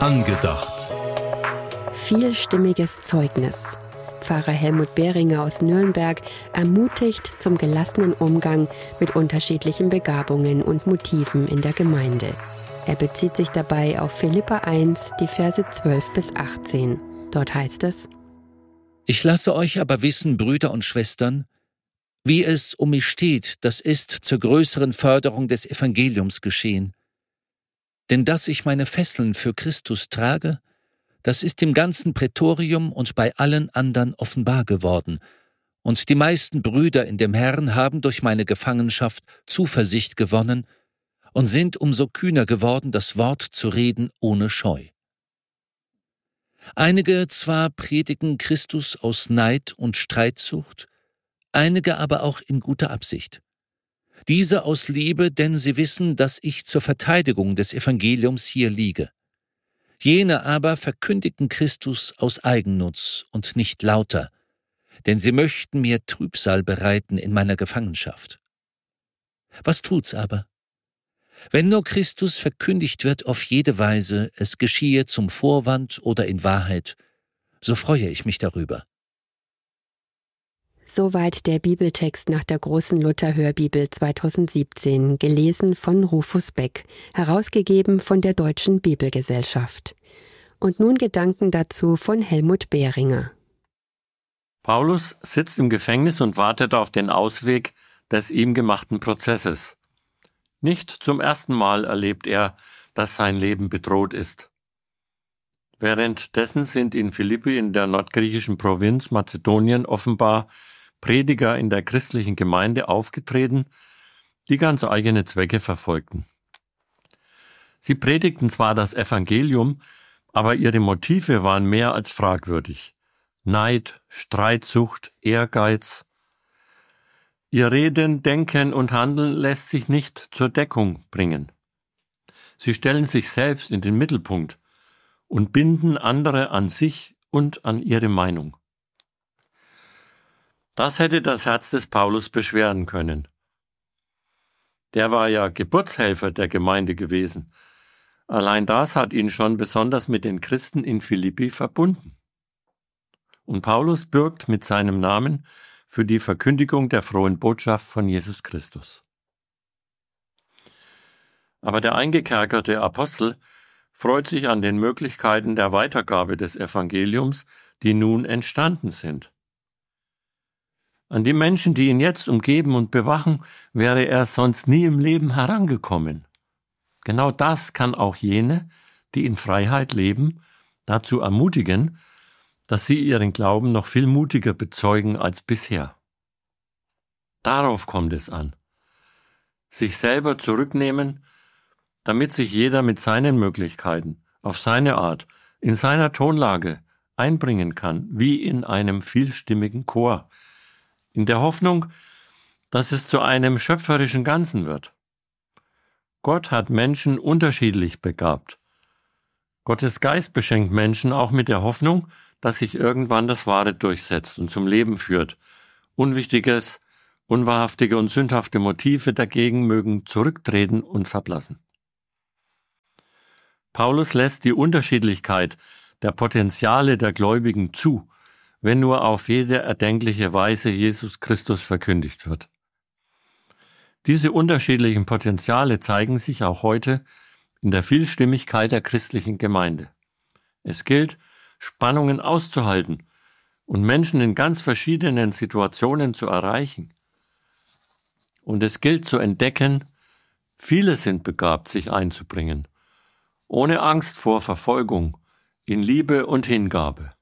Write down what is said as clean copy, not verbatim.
Angedacht. Vielstimmiges Zeugnis. Pfarrer Helmut Behringer aus Nürnberg ermutigt zum gelassenen Umgang mit unterschiedlichen Begabungen und Motiven in der Gemeinde. Er bezieht sich dabei auf Philipper 1, die Verse 12 bis 18. Dort heißt es: Ich lasse euch aber wissen, Brüder und Schwestern, wie es um mich steht, das ist zur größeren Förderung des Evangeliums geschehen. Denn dass ich meine Fesseln für Christus trage, das ist im ganzen Prätorium und bei allen anderen offenbar geworden. Und die meisten Brüder in dem Herrn haben durch meine Gefangenschaft Zuversicht gewonnen und sind umso kühner geworden, das Wort zu reden ohne Scheu. Einige zwar predigen Christus aus Neid und Streitsucht, einige aber auch in guter Absicht. Diese aus Liebe, denn sie wissen, dass ich zur Verteidigung des Evangeliums hier liege. Jene aber verkündigten Christus aus Eigennutz und nicht lauter, denn sie möchten mir Trübsal bereiten in meiner Gefangenschaft. Was tut's aber? Wenn nur Christus verkündigt wird auf jede Weise, es geschehe zum Vorwand oder in Wahrheit, so freue ich mich darüber. Soweit der Bibeltext nach der großen Luther-Hörbibel 2017, gelesen von Rufus Beck, herausgegeben von der Deutschen Bibelgesellschaft. Und nun Gedanken dazu von Helmut Behringer. Paulus sitzt im Gefängnis und wartet auf den Ausweg des ihm gemachten Prozesses. Nicht zum ersten Mal erlebt er, dass sein Leben bedroht ist. Währenddessen sind in Philippi in der nordgriechischen Provinz Mazedonien offenbar Prediger in der christlichen Gemeinde aufgetreten, die ganz eigene Zwecke verfolgten. Sie predigten zwar das Evangelium, aber ihre Motive waren mehr als fragwürdig. Neid, Streitsucht, Ehrgeiz. Ihr Reden, Denken und Handeln lässt sich nicht zur Deckung bringen. Sie stellen sich selbst in den Mittelpunkt und binden andere an sich und an ihre Meinung. Das hätte das Herz des Paulus beschweren können. Der war ja Geburtshelfer der Gemeinde gewesen. Allein das hat ihn schon besonders mit den Christen in Philippi verbunden. Und Paulus bürgt mit seinem Namen für die Verkündigung der frohen Botschaft von Jesus Christus. Aber der eingekerkerte Apostel freut sich an den Möglichkeiten der Weitergabe des Evangeliums, die nun entstanden sind. An die Menschen, die ihn jetzt umgeben und bewachen, wäre er sonst nie im Leben herangekommen. Genau das kann auch jene, die in Freiheit leben, dazu ermutigen, dass sie ihren Glauben noch viel mutiger bezeugen als bisher. Darauf kommt es an. Sich selber zurücknehmen, damit sich jeder mit seinen Möglichkeiten, auf seine Art, in seiner Tonlage einbringen kann, wie in einem vielstimmigen Chor, in der Hoffnung, dass es zu einem schöpferischen Ganzen wird. Gott hat Menschen unterschiedlich begabt. Gottes Geist beschenkt Menschen auch mit der Hoffnung, dass sich irgendwann das Wahre durchsetzt und zum Leben führt. Unwichtiges, unwahrhaftige und sündhafte Motive dagegen mögen zurücktreten und verblassen. Paulus lässt die Unterschiedlichkeit der Potenziale der Gläubigen zu, wenn nur auf jede erdenkliche Weise Jesus Christus verkündigt wird. Diese unterschiedlichen Potenziale zeigen sich auch heute in der Vielstimmigkeit der christlichen Gemeinde. Es gilt, Spannungen auszuhalten und Menschen in ganz verschiedenen Situationen zu erreichen. Und es gilt zu entdecken, viele sind begabt, sich einzubringen, ohne Angst vor Verfolgung, in Liebe und Hingabe.